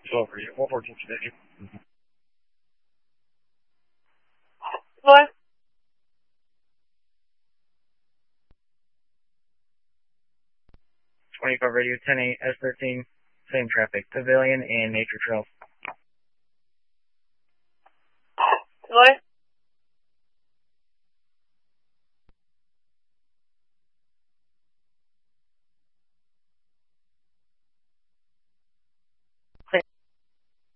12 for you. 114 today. What? 25 radio, 10-8, S13, same traffic, Pavilion and Nature Trails. What?